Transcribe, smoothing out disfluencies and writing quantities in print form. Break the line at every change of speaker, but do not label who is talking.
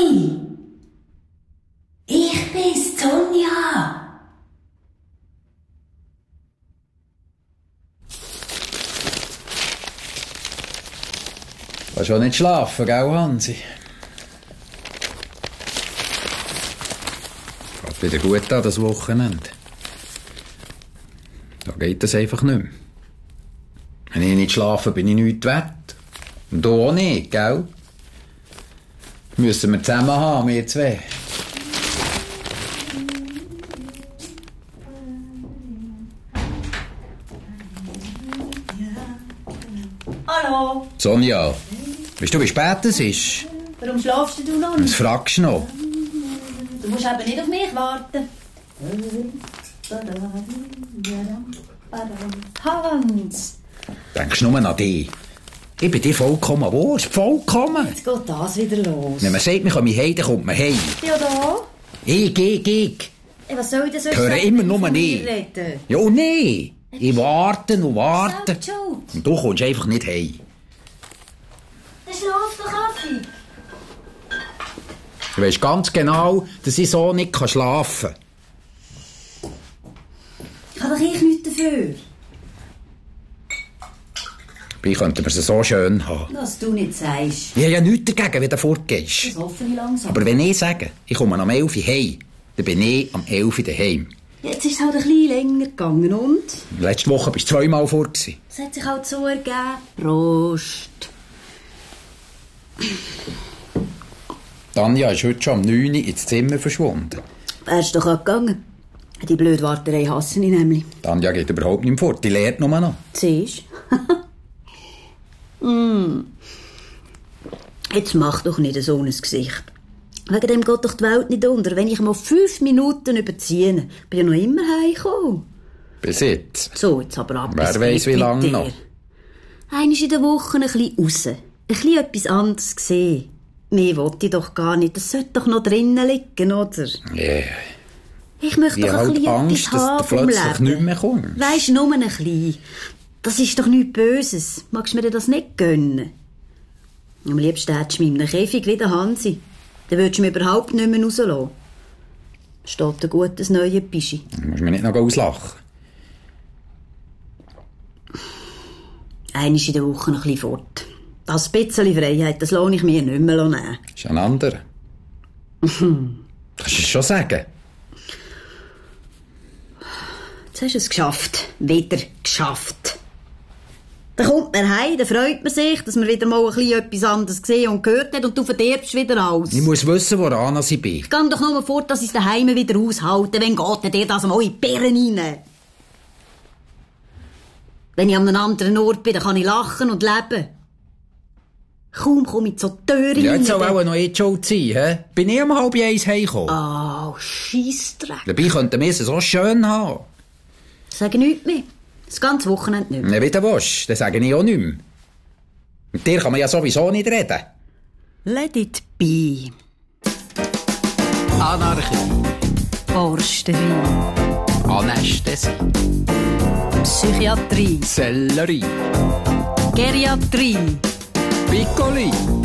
Toni! Ich bin's, Sonja!
Du kannst auch nicht schlafen, gell, Hansi? Geht wieder gut an, das Wochenende. Da geht das einfach nicht mehr. Wenn ich nicht schlafe, bin ich nichts wert. Und du auch nicht, gell? Müssen wir zusammen haben, wir zwei.
Hallo!
Sonja, weißt du, wie spät es ist?
Warum schlafst du noch nicht?
Was fragst du noch?
Du musst eben nicht auf mich warten. Hans!
Denkst du nur an dich? Ich bin dir vollkommen wurscht, vollkommen.
Jetzt geht das wieder los.
Wenn man sagt, man komme heim, dann kommt man heim.
Ja, da?
Ich.
Was soll ich denn sonst
Höre
sagen,
immer
wenn
nur
von mir
nicht.
reden?
Ja, nee. Ich warte und warte.
Selbst schuld.
Und du kommst einfach nicht heim.
Dann schlaf doch, Affi.
Du weisst ganz genau, dass ich so nicht schlafen kann.
Kann doch ich nichts dafür.
Dabei könnten wir es so schön haben.
Was du nicht sagst.
Ich habe ja nichts dagegen, wenn du fortgehst.
Das hoffe ich langsam.
Aber wenn ich sage, ich komme am 11 Uhr heim, dann bin ich am 11 Uhr daheim.
Jetzt ist es halt ein bisschen länger gegangen und?
Letzte Woche bist du 2 Mal fort gewesen.
Es hat sich halt so ergeben. Prost.
Tanja ist heute schon um 9 Uhr ins Zimmer verschwunden.
Wärst doch auch gegangen. Die blöde Warterei hasse ich nämlich.
Tanja geht überhaupt nicht fort, die lehrt nur noch.
Siehst Jetzt mach doch nicht so ein Gesicht. Wegen dem geht doch die Welt nicht unter. Wenn ich mal 5 Minuten überziehe, bin ich noch immer heimgekommen.
Bis jetzt.
So, jetzt aber ab.
Wer weiss, wie lange noch.
Einmal in der Woche ein bisschen raus. Ein bisschen etwas anderes sehen. Mehr wollte ich doch gar nicht. Das sollte doch noch drinnen liegen, oder?
Yeah.
Ich möchte doch ein bisschen
Angst,
etwas haben
dass du
vom
plötzlich
Leben.
nicht mehr kommst.
Weisst, nur ein bisschen. Das ist doch nichts Böses. Magst du mir das nicht gönnen? Am liebsten hättest du mich in einem Käfig wie der Hansi. Dann würdest du mich überhaupt nicht mehr rauslassen. Steht ein gutes neues Bischi.
Du musst mich nicht noch auslachen.
Einmal in der Woche ein bisschen fort. Das bisschen Freiheit, das lohne ich mir nicht mehr nehmen.
Das ist ein anderer. Kannst du es schon sagen?
Jetzt hast du es geschafft. Wieder geschafft. Dann kommt man heim, dann freut man sich, dass man wieder mal ein bisschen etwas anderes gesehen und gehört hat und du verdirbst wieder alles.
Ich muss wissen, woran ich bin.
Ich gehe doch nur fort, dass ich es daheim wieder aushalte. Wenn geht dir das mal in die Birnen rein? Wenn ich an einem anderen Ort bin, dann kann ich lachen und leben. Kaum komme ich zur Tür rein.
Ja, jetzt soll auch noch jetzt schon sein, hä? Bin ich um 12:30 heimgekommen.
Oh, Scheissdreck.
Dabei könnten wir es so schön haben.
Sag nichts mehr. Das ganze Wochenende nicht mehr.
Ja, wie du willst, das sage ich auch nicht mehr. Mit dir kann man ja sowieso nicht reden.
Let it be.
Anarchie.
Forsterei.
Anästhesie.
Psychiatrie.
Sellerie.
Geriatrie.
Piccoli.